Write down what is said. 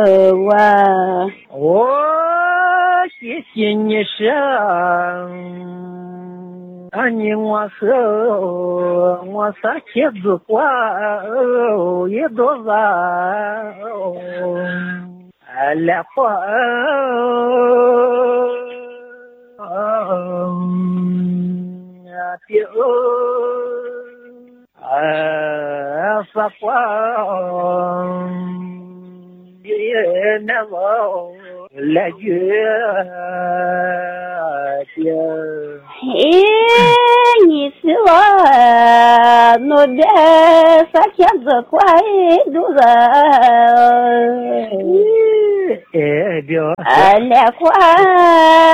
我谢谢你是你我是妻子过一多少来活发光也能够来你是我努的三千多块多人来花